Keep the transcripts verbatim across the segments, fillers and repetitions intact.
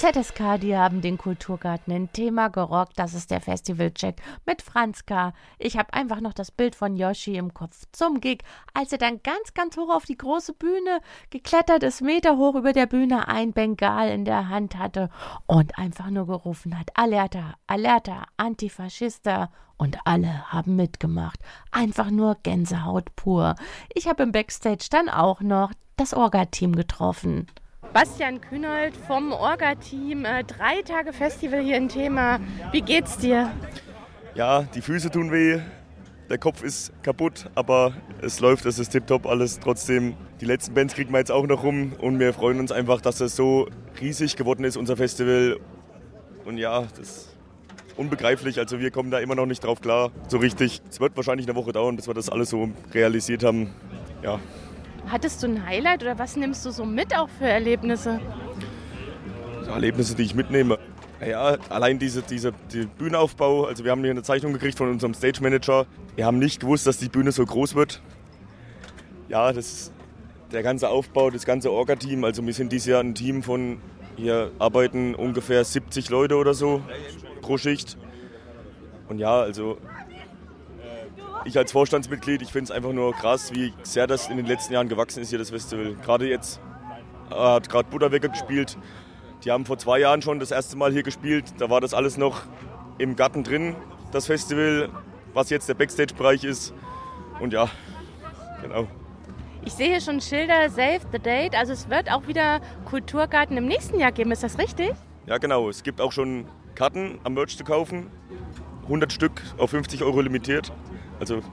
Z S K, die haben den Kulturgarten in Thema gerockt. Das ist der Festivalcheck mit Franz K. Ich habe einfach noch das Bild von Yoshi im Kopf zum Gig, als er dann ganz, ganz hoch auf die große Bühne geklettert ist, Meter hoch über der Bühne, ein Bengal in der Hand hatte und einfach nur gerufen hat: Alerta, Alerta, Antifaschista. Und alle haben mitgemacht. Einfach nur Gänsehaut pur. Ich habe im Backstage dann auch noch das Orga-Team getroffen. Bastian Kühnold vom Orga-Team, äh, drei Tage Festival hier in Thema. Wie geht's dir? Ja, die Füße tun weh, der Kopf ist kaputt, aber es läuft, es ist tipptopp alles trotzdem. Die letzten Bands kriegen wir jetzt auch noch rum und wir freuen uns einfach, dass es so riesig geworden ist, unser Festival. Und ja, das ist unbegreiflich, also wir kommen da immer noch nicht drauf klar, so richtig. Es wird wahrscheinlich eine Woche dauern, bis wir das alles so realisiert haben, ja. Hattest du ein Highlight oder was nimmst du so mit auch für Erlebnisse? Ja, Erlebnisse, die ich mitnehme. Ja, allein diese, diese die Bühnenaufbau. Also wir haben hier eine Zeichnung gekriegt von unserem Stage Manager. Wir haben nicht gewusst, dass die Bühne so groß wird. Ja, das ist der ganze Aufbau, das ganze Orga-Team. Also wir sind dieses Jahr ein Team von, hier arbeiten ungefähr siebzig Leute oder so pro Schicht. Und ja, also ich als Vorstandsmitglied, ich finde es einfach nur krass, wie sehr das in den letzten Jahren gewachsen ist hier, das Festival. Gerade jetzt äh, hat gerade Butterwecker gespielt. Die haben vor zwei Jahren schon das erste Mal hier gespielt. Da war das alles noch im Garten drin, das Festival, was jetzt der Backstage-Bereich ist. Und ja, genau. Ich sehe hier schon Schilder, Save the Date. Also es wird auch wieder Kulturgarten im nächsten Jahr geben, ist das richtig? Ja, genau. Es gibt auch schon Karten am Merch zu kaufen. hundert Stück auf fünfzig Euro limitiert. Also,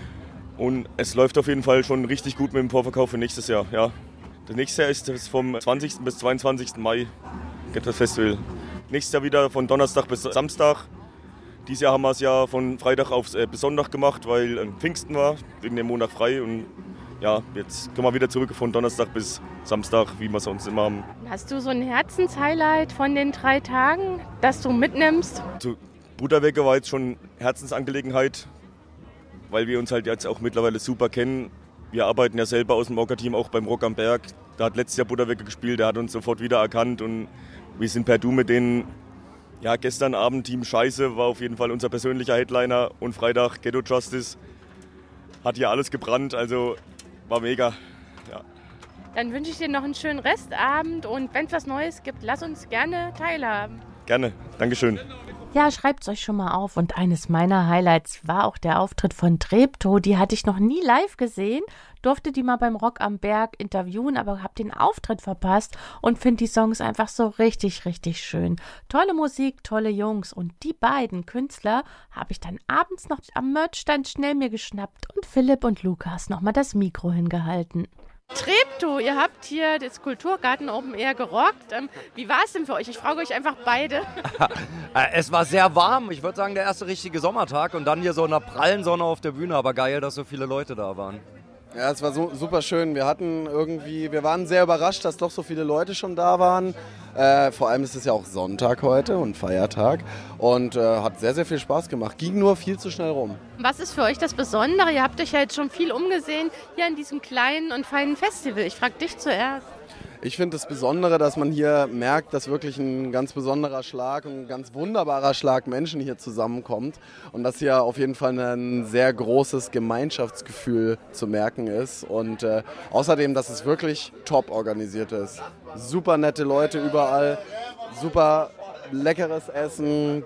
und es läuft auf jeden Fall schon richtig gut mit dem Vorverkauf für nächstes Jahr. Ja. Das nächste Jahr ist es vom zwanzigsten bis zweiundzwanzigsten Mai gibt das Festival. Nächstes Jahr wieder von Donnerstag bis Samstag. Dieses Jahr haben wir es ja von Freitag auf äh, bis Sonntag gemacht, weil äh, Pfingsten war, wegen dem Monat frei. Und ja, jetzt kommen wir wieder zurück von Donnerstag bis Samstag, wie wir es sonst immer haben. Hast du so ein Herzenshighlight von den drei Tagen, das du mitnimmst? Also, Butterwecker war jetzt schon Herzensangelegenheit, weil wir uns halt jetzt auch mittlerweile super kennen. Wir arbeiten ja selber aus dem Orga-Team auch beim Rock am Berg. Da hat letztes Jahr Butterwecker gespielt, der hat uns sofort wieder erkannt und wir sind per Du mit denen. Ja, gestern Abend Team Scheiße war auf jeden Fall unser persönlicher Headliner und Freitag Ghetto Justice. Hat hier alles gebrannt, also war mega. Ja. Dann wünsche ich dir noch einen schönen Restabend und wenn es was Neues gibt, lass uns gerne teilhaben. Gerne, Dankeschön. Ja, schreibt's euch schon mal auf. Und eines meiner Highlights war auch der Auftritt von Treptow. Die hatte ich noch nie live gesehen, durfte die mal beim Rock am Berg interviewen, aber habe den Auftritt verpasst und finde die Songs einfach so richtig, richtig schön. Tolle Musik, tolle Jungs. Und die beiden Künstler habe ich dann abends noch am Merchstand schnell mir geschnappt und Philipp und Lukas nochmal das Mikro hingehalten. Treptow, ihr habt hier das Kulturgarten Open Air gerockt. Ähm, wie war es denn für euch? Ich frage euch einfach beide. Es war sehr warm. Ich würde sagen, der erste richtige Sommertag und dann hier so in einer prallen Sonne auf der Bühne. Aber geil, dass so viele Leute da waren. Ja, es war so, super schön. Wir hatten irgendwie, wir waren sehr überrascht, dass doch so viele Leute schon da waren. Äh, vor allem ist es ja auch Sonntag heute und Feiertag und äh, hat sehr, sehr viel Spaß gemacht. Ging nur viel zu schnell rum. Was ist für euch das Besondere? Ihr habt euch ja jetzt schon viel umgesehen hier an diesem kleinen und feinen Festival. Ich frage dich zuerst. Ich finde das Besondere, dass man hier merkt, dass wirklich ein ganz besonderer Schlag und ein ganz wunderbarer Schlag Menschen hier zusammenkommt und dass hier auf jeden Fall ein sehr großes Gemeinschaftsgefühl zu merken ist und äh, außerdem, dass es wirklich top organisiert ist. Super nette Leute überall, super leckeres Essen,